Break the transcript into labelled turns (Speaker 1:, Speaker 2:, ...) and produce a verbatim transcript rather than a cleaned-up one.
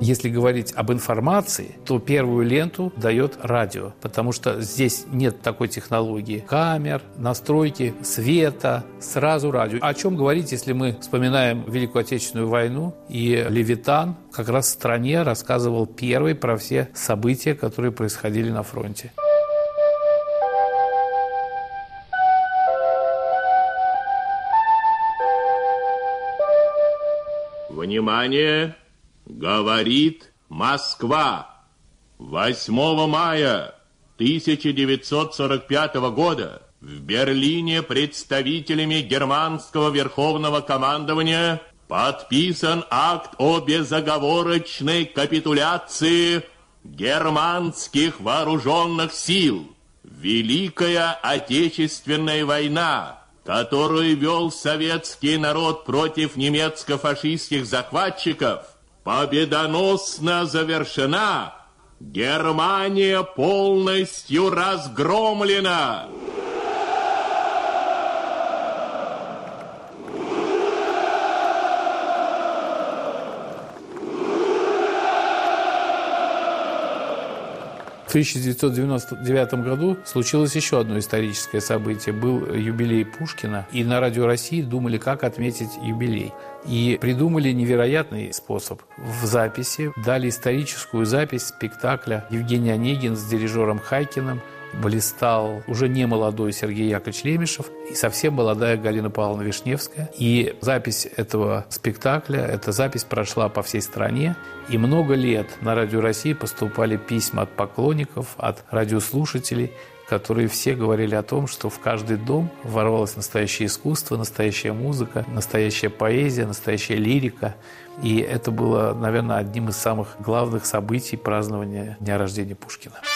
Speaker 1: Если говорить об информации, то первую ленту дает радио, потому что здесь нет такой технологии камер, настройки света, сразу радио. О чем говорить, если мы вспоминаем Великую Отечественную войну, и Левитан как раз в стране рассказывал первый про все события, которые происходили на фронте.
Speaker 2: Внимание! Говорит Москва. восьмого мая тысяча девятьсот сорок пятого года в Берлине представителями германского верховного командования подписан акт о безоговорочной капитуляции германских вооруженных сил. Великая Отечественная война, которую вел советский народ против немецко-фашистских захватчиков, победоносно завершена. Германия полностью разгромлена.
Speaker 1: В тысяча девятьсот девяносто девятом году случилось еще одно историческое событие. Был юбилей Пушкина, и на Радио России думали, как отметить юбилей. И придумали невероятный способ. В записи дали историческую запись спектакля Евгений Онегин с дирижером Хайкиным. Блистал уже не молодой Сергей Яковлевич Лемешев и совсем молодая Галина Павловна Вишневская. И запись этого спектакля, эта запись прошла по всей стране. И много лет на Радио России поступали письма от поклонников, от радиослушателей, которые все говорили о том, что в каждый дом ворвалось настоящее искусство, настоящая музыка, настоящая поэзия, настоящая лирика. И это было, наверное, одним из самых главных событий празднования дня рождения Пушкина.